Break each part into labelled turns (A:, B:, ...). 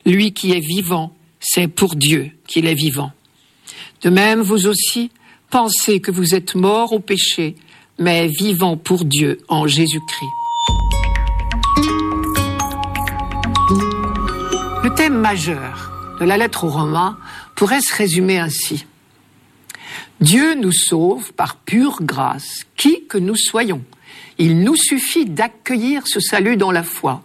A: Lui qui est vivant, c'est pour Dieu qu'il est vivant. De même, vous aussi, pensez que vous êtes morts au péché, mais vivants pour Dieu en Jésus-Christ. Le thème majeur de la lettre aux Romains pourrait se résumer ainsi. Dieu nous sauve par pure grâce, qui que nous soyons. Il nous suffit d'accueillir ce salut dans la foi.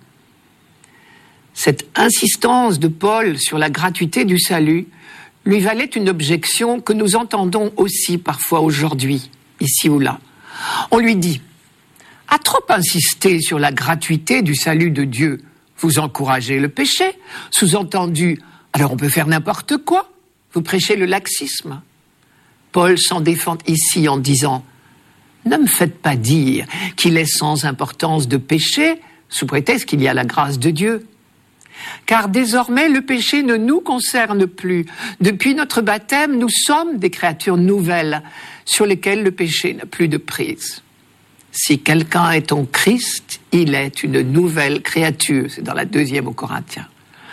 A: Cette insistance de Paul sur la gratuité du salut lui valait une objection que nous entendons aussi parfois aujourd'hui, ici ou là. On lui dit « À trop insister sur la gratuité du salut de Dieu, vous encouragez le péché, sous-entendu, alors on peut faire n'importe quoi, vous prêchez le laxisme. » Paul s'en défend ici en disant « Ne me faites pas dire qu'il est sans importance de pécher, sous prétexte qu'il y a la grâce de Dieu. Car désormais, le péché ne nous concerne plus. Depuis notre baptême, nous sommes des créatures nouvelles sur lesquelles le péché n'a plus de prise. Si quelqu'un est en Christ, il est une nouvelle créature. » C'est dans la 2e aux Corinthiens.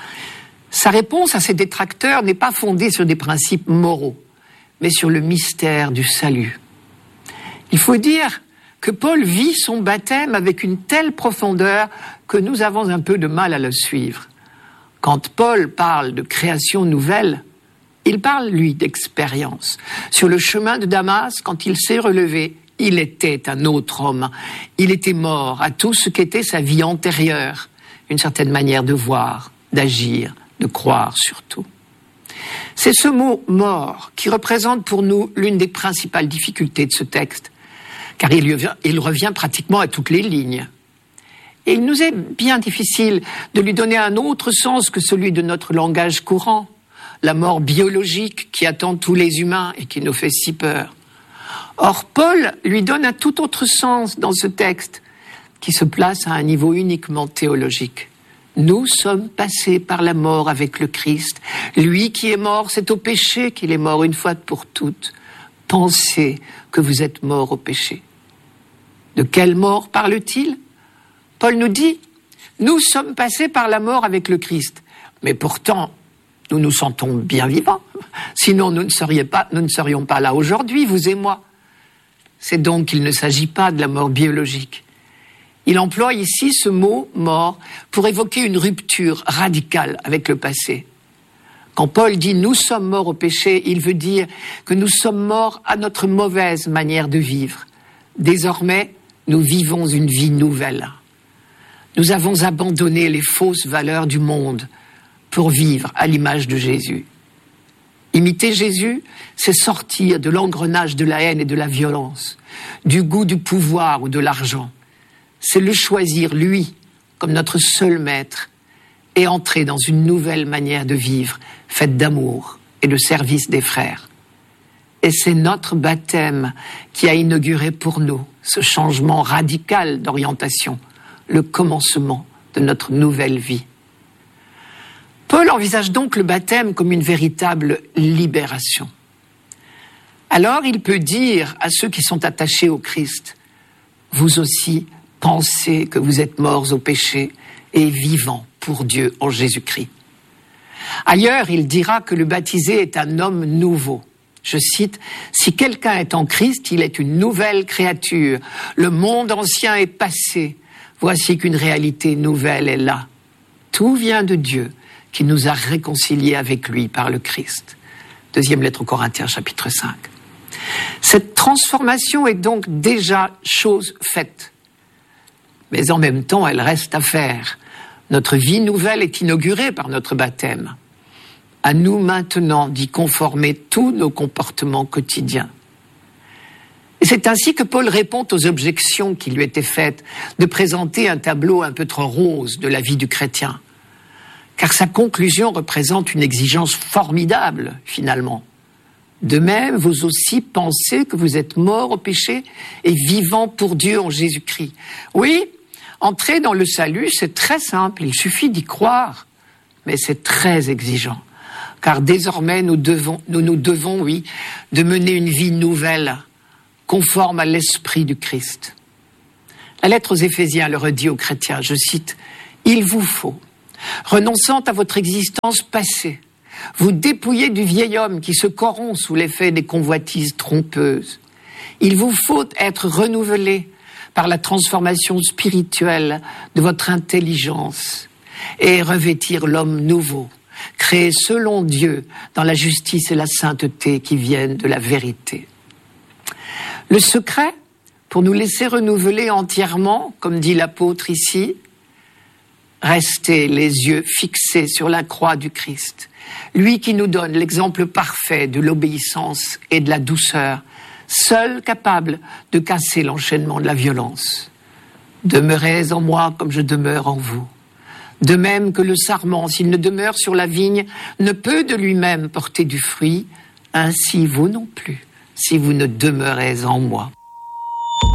A: Sa réponse à ses détracteurs n'est pas fondée sur des principes moraux, mais sur le mystère du salut. Il faut dire que Paul vit son baptême avec une telle profondeur que nous avons un peu de mal à le suivre. Quand Paul parle de création nouvelle, il parle, lui, d'expérience. Sur le chemin de Damas, quand il s'est relevé, il était un autre homme. Il était mort à tout ce qu'était sa vie antérieure, une certaine manière de voir, d'agir, de croire surtout. C'est ce mot « mort » qui représente pour nous l'une des principales difficultés de ce texte, car il revient pratiquement à toutes les lignes. Et il nous est bien difficile de lui donner un autre sens que celui de notre langage courant, la mort biologique qui attend tous les humains et qui nous fait si peur. Or, Paul lui donne un tout autre sens dans ce texte, qui se place à un niveau uniquement théologique. Nous sommes passés par la mort avec le Christ. Lui qui est mort, c'est au péché qu'il est mort une fois pour toutes. Pensez que vous êtes morts au péché. De quelle mort parle-t-il ? Paul nous dit, nous sommes passés par la mort avec le Christ. Mais pourtant, nous nous sentons bien vivants. Sinon, nous ne serions pas là aujourd'hui, vous et moi. C'est donc qu'il ne s'agit pas de la mort biologique. Il emploie ici ce mot « mort » pour évoquer une rupture radicale avec le passé. Quand Paul dit « nous sommes morts au péché », il veut dire que nous sommes morts à notre mauvaise manière de vivre. Désormais, nous vivons une vie nouvelle. Nous avons abandonné les fausses valeurs du monde pour vivre à l'image de Jésus. Imiter Jésus, c'est sortir de l'engrenage de la haine et de la violence, du goût du pouvoir ou de l'argent. C'est le choisir, lui, comme notre seul maître, et entrer dans une nouvelle manière de vivre, faite d'amour et de service des frères. Et c'est notre baptême qui a inauguré pour nous ce changement radical d'orientation, le commencement de notre nouvelle vie. Paul envisage donc le baptême comme une véritable libération. Alors il peut dire à ceux qui sont attachés au Christ, « Vous aussi, pensez que vous êtes morts au péché et vivants pour Dieu en Jésus-Christ. » Ailleurs, il dira que le baptisé est un homme nouveau. Je cite, « Si quelqu'un est en Christ, il est une nouvelle créature. Le monde ancien est passé. Voici qu'une réalité nouvelle est là. Tout vient de Dieu qui nous a réconciliés avec lui par le Christ. » Deuxième lettre aux Corinthiens, chapitre 5. Cette transformation est donc déjà chose faite. Mais en même temps, elle reste à faire. Notre vie nouvelle est inaugurée par notre baptême. À nous maintenant d'y conformer tous nos comportements quotidiens. Et c'est ainsi que Paul répond aux objections qui lui étaient faites de présenter un tableau un peu trop rose de la vie du chrétien. Car sa conclusion représente une exigence formidable, finalement. De même, vous aussi pensez que vous êtes morts au péché et vivants pour Dieu en Jésus-Christ. Oui, entrer dans le salut, c'est très simple, il suffit d'y croire. Mais c'est très exigeant. Car désormais, nous devons, de mener une vie nouvelle, conforme à l'esprit du Christ. La lettre aux Éphésiens le redit aux chrétiens, je cite, « Il vous faut, Renonçant à votre existence passée, vous dépouillez du vieil homme qui se corrompt sous l'effet des convoitises trompeuses. Il vous faut être renouvelé par la transformation spirituelle de votre intelligence et revêtir l'homme nouveau, créé selon Dieu dans la justice et la sainteté qui viennent de la vérité. Le secret, pour nous laisser renouveler entièrement, comme dit l'apôtre ici, rester les yeux fixés sur la croix du Christ, lui qui nous donne l'exemple parfait de l'obéissance et de la douceur, seul capable de casser l'enchaînement de la violence. Demeurez en moi comme je demeure en vous. De même que le sarment, s'il ne demeure sur la vigne, ne peut de lui-même porter du fruit, ainsi vous non plus, si vous ne demeurez en moi.